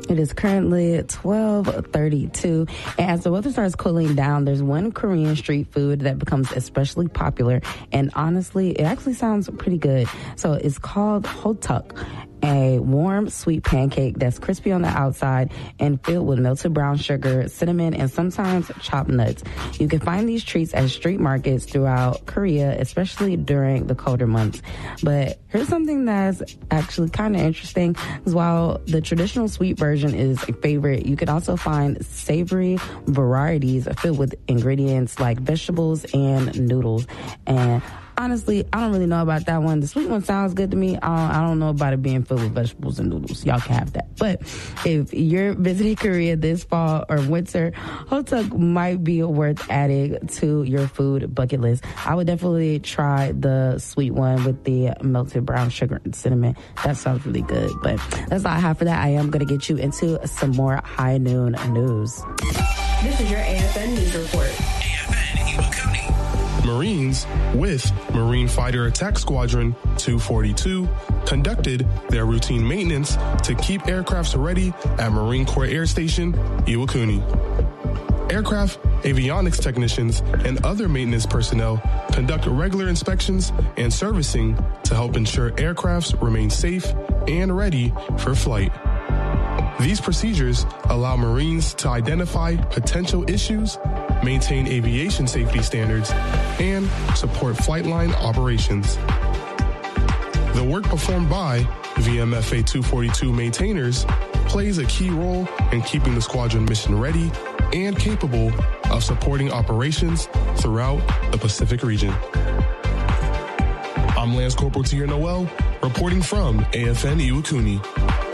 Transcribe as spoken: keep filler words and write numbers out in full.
It is currently twelve thirty-two. And as the weather starts cooling down, there's one Korean street food that becomes especially popular. And honestly, it actually sounds pretty good. So it's called hotuk, a warm, sweet pancake that's crispy on the outside and filled with melted brown sugar, cinnamon, and sometimes chopped nuts. You can find these treats at street markets throughout Korea, especially during the colder months. But here's something that's actually kind of interesting. Because while the traditional sweet version is a favorite, you can also find savory varieties filled with ingredients like vegetables and noodles. And honestly, I don't really know about that one. The sweet one sounds good to me. I don't, I don't know about it being filled with vegetables and noodles. Y'all can have that. But if you're visiting Korea this fall or winter, hotuk might be worth adding to your food bucket list. I would definitely try the sweet one with the melted brown sugar and cinnamon. That sounds really good. But that's all I have for that. I am going to get you into some more high noon news. This is your A F N News Report. A F N Iwakuni. Marines with Marine Fighter Attack Squadron two forty-two conducted their routine maintenance to keep aircrafts ready at Marine Corps Air Station, Iwakuni. Aircraft, avionics technicians, and other maintenance personnel conduct regular inspections and servicing to help ensure aircrafts remain safe and ready for flight. These procedures allow Marines to identify potential issues, maintain aviation safety standards, and support flight line operations. The work performed by V M F A two forty-two maintainers plays a key role in keeping the squadron mission ready and capable of supporting operations throughout the Pacific region. I'm Lance Corporal Tia Noel, reporting from A F N Iwakuni.